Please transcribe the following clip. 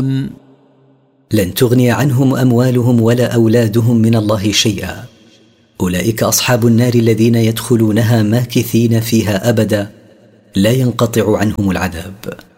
يعرضون لن تغني عنهم أموالهم ولا أولادهم من الله شيئا، أولئك أصحاب النار الذين يدخلونها ماكثين فيها أبدا لا ينقطع عنهم العذاب.